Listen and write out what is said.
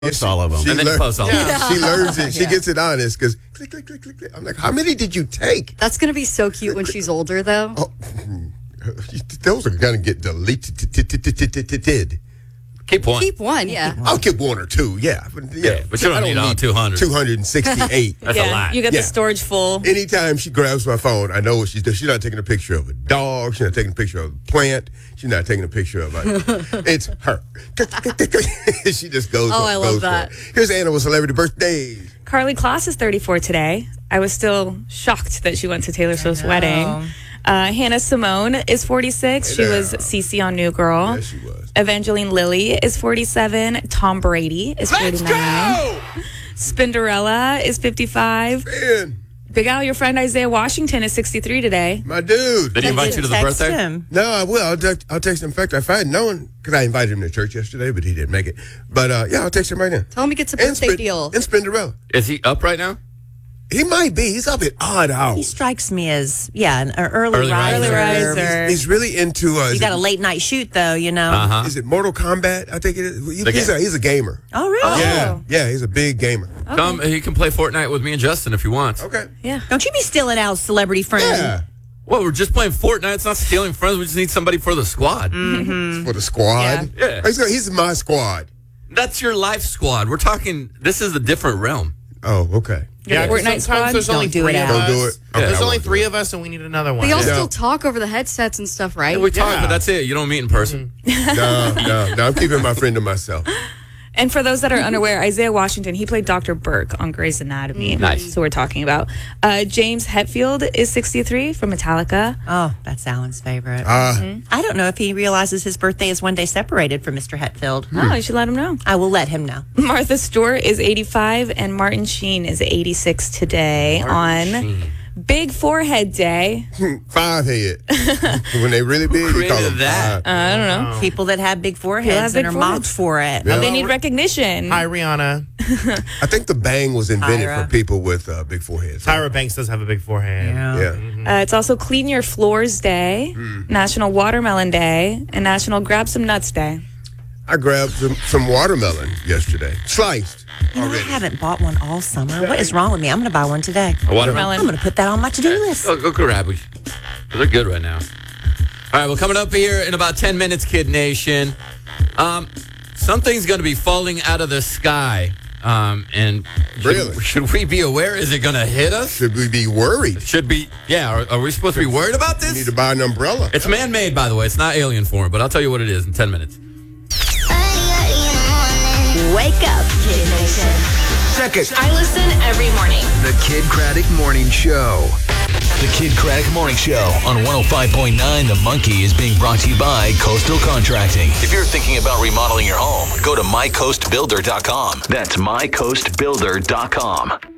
Post all of them. And then you post all of them. Yeah. She learns it. She gets it honest because click, click, click, click, click. I'm like, how many did you take? That's going to be so cute when she's older, though. Oh, those are going to get deleted. Keep one. Keep one, yeah. I'll keep one or two, yeah. But you don't need all 200. 268. That's a lot. You got Yeah. the storage full. Anytime she grabs my phone, I know what she's doing. She's not taking a picture of a dog. She's not taking a picture of a plant. She's not taking a picture of it's her. She just goes. Oh, I love goes that. for it. Here's Anna with celebrity birthdays. Carly Kloss is 34 today. I was still shocked that she went to Taylor Swift's wedding. Hannah Simone is 46. She was Cece on New Girl. Yes, she was. Evangeline Lilly is 47. Tom Brady is 49. Spinderella is 55. Man, Big Al, your friend Isaiah Washington is 63 today. my dude. Did he invite you to the Text birthday? him. No, I will. I'll text him. In fact, if I had known, because I invited him to church yesterday, but he didn't make it. But yeah, I'll text him right now. Tell him he gets a birthday deal. And Spinderella. Is he up right now? He might be. He's up at odd He hours. strikes me as, an early Early riser. riser. He's really into. You got a late night shoot, though, you know. Uh-huh. Is it Mortal Kombat? I think it is. The He's a gamer. Oh, really? Yeah, he's a big gamer. Come, he can play Fortnite with me and Justin if he wants. Okay. Yeah. Don't you be stealing Al's celebrity friend. Yeah. Well, we're just playing Fortnite. It's not stealing friends. We just need somebody for the squad. For the squad. Yeah. He's my squad. That's your life squad. We're talking, this is a different realm. Oh, okay. Yeah, 'cause Fortnite sometimes squad? there's only Don't do three it, of Al. us. Don't do it. Okay, There's I only won't do three it. of us, and we need another one. They all Yeah. still talk over the headsets and stuff, right? We talk, Yeah. but that's it. You don't meet in person. No, I'm keeping my friend to myself. And for those that are unaware, Isaiah Washington, he played Dr. Burke on Grey's Anatomy. Nice. So we're talking about. James Hetfield is 63 from Metallica. Oh, that's Alan's favorite. Mm-hmm. I don't know if he realizes his birthday is one day separated from Mr. Hetfield. Oh, you should let him know. I will let him know. Martha Stewart is 85, and Martin Sheen is 86 today on Big Forehead Day. 5 head. When they really big, you created call them that? five. I don't know. People that have big foreheads have big and are foreheads. mocked for it. Yeah. They need recognition. Hi, Rihanna. I think the bang was invented Tyra. for people with big foreheads. Tyra Banks does have a big forehead. Yeah. It's also Clean Your Floors Day, National Watermelon Day, and National Grab Some Nuts Day. I grabbed some watermelon yesterday, sliced You know, I already. haven't bought one all summer. What is wrong with me? I'm going to buy one today. A watermelon? I'm going to put that on my to-do list. Go grab it. They're good right now. All right, well, coming up here in about 10 minutes, Kid Nation, something's going to be falling out of the sky. And Really? should we be aware? Is it going to hit us? Should we be worried? Should be, yeah. Are we supposed to be worried about You need this? to buy an umbrella. It's man-made, by the way. It's not alien form, but I'll tell you what it is in 10 minutes. Wake up, Kid Nation. Second, I listen every morning. the Kid Craddock Morning Show. The Kid Craddock Morning Show on 105.9 The Monkey is being brought to you by Coastal Contracting. If you're thinking about remodeling your home, go to mycoastbuilder.com. That's mycoastbuilder.com.